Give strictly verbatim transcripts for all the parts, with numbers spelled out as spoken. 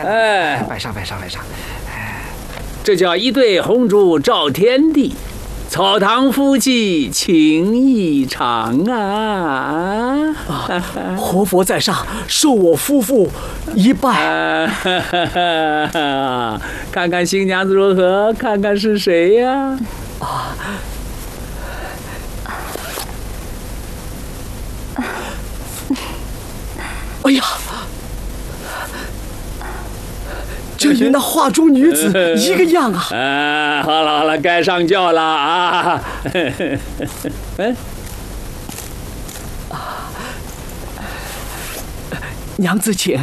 来来， 哎， 摆上摆上摆上。 这叫一对红烛照天地，草堂夫妻情意长啊！ 啊，活佛在上，受我夫妇一拜。 啊、看看新娘子如何？看看是谁呀？ 啊！哎呀！这与那画中女子一个样啊！ 啊，好了好了，该上轿了啊！哎， 啊，娘子请。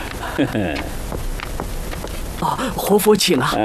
啊，活佛请啊！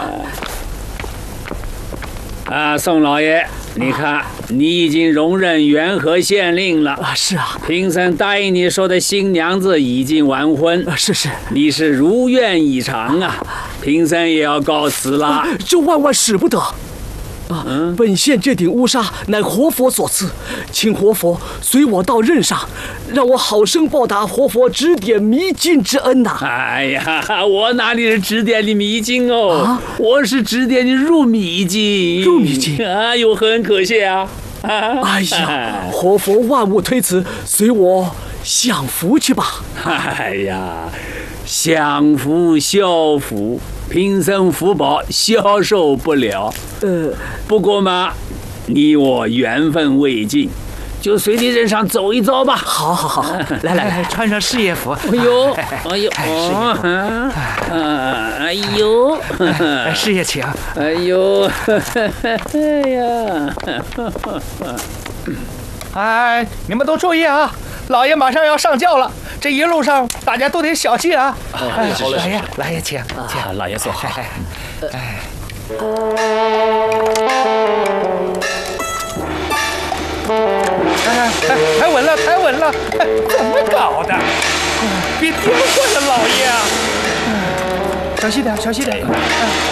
啊，宋老爷，你看，你已经荣任元和县令了啊！是啊， 贫僧答应你说的新娘子已经完婚啊！是是， 你是如愿以偿啊！贫僧也要告辞了。 啊、这万万使不得！啊，嗯、本县这顶乌纱乃活佛所赐，请活佛随我到任上，让我好生报答活佛指点迷津之恩呐、 啊！哎呀，我哪里是指点你迷津哦， 啊、 我是指点你入迷津。 入迷津啊，有何可谢啊？ 啊哎呀，活佛万物推辞，随我享福去吧。 哎呀，享福消福。贫僧福宝消受不了， 呃， 不过嘛，你我缘分未尽，就随你任上走一遭吧。 好，好，好，来来来，穿上事业服。 哎呦，哎呦，哎呦， 事业请。 哎呦，哎呀， 哎，你们都注意啊！老爷马上要上轿了，这一路上大家都得小心啊！ 哎， 老爷，老爷请，请， 老爷坐好。 哎，哎，抬稳了，抬稳了！哎，怎么搞的？别颠坏了老爷啊！小心点，小心点！